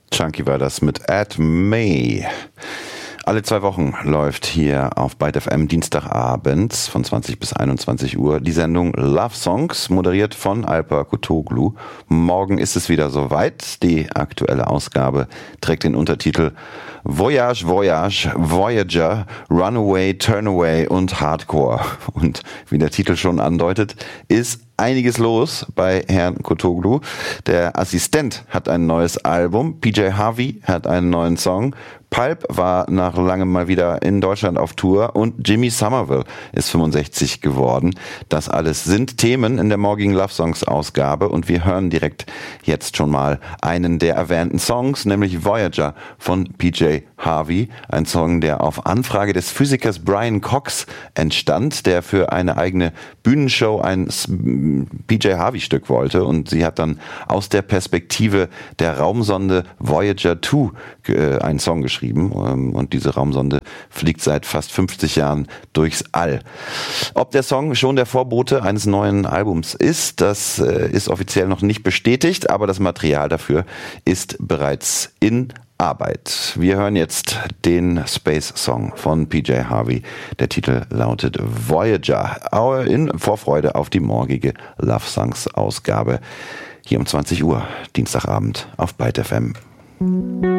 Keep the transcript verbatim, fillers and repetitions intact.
Chunky war das mit Ed May. Alle zwei Wochen läuft hier auf Byte F M Dienstagabends von zwanzig bis einundzwanzig Uhr die Sendung Love Songs, moderiert von Alper Kutoglu. Morgen ist es wieder soweit. Die aktuelle Ausgabe trägt den Untertitel Voyage, Voyage, Voyager, Runaway, Turnaway und Hardcore. Und wie der Titel schon andeutet, ist einiges los bei Herrn Kutoglu. Der Assistent hat ein neues Album, P J Harvey hat einen neuen Song, Pulp war nach langem mal wieder in Deutschland auf Tour und Jimmy Somerville ist fünfundsechzig geworden. Das alles sind Themen in der morgigen Love Songs Ausgabe und wir hören direkt jetzt schon mal einen der erwähnten Songs, nämlich Voyager von P J Harvey. Ein Song, der auf Anfrage des Physikers Brian Cox entstand, der für eine eigene Bühnenshow ein P J Harvey Stück wollte und sie hat dann aus der Perspektive der Raumsonde Voyager zwei äh, einen Song geschrieben. Und diese Raumsonde fliegt seit fast fünfzig Jahren durchs All. Ob der Song schon der Vorbote eines neuen Albums ist, das ist offiziell noch nicht bestätigt, aber das Material dafür ist bereits in Arbeit. Wir hören jetzt den Space Song von P J Harvey. Der Titel lautet Voyager. In Vorfreude auf die morgige Love Songs Ausgabe hier um zwanzig Uhr, Dienstagabend auf Byte F M.